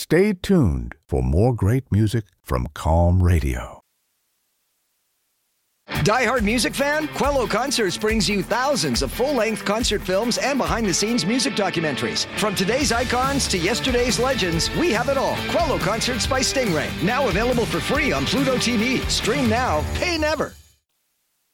Stay tuned for more great music from Calm Radio. Die-hard music fan? Quello Concerts brings you thousands of full-length concert films and behind-the-scenes music documentaries. From today's icons to yesterday's legends, we have it all. Quello Concerts by Stingray. Now available for free on Pluto TV. Stream now, pay never.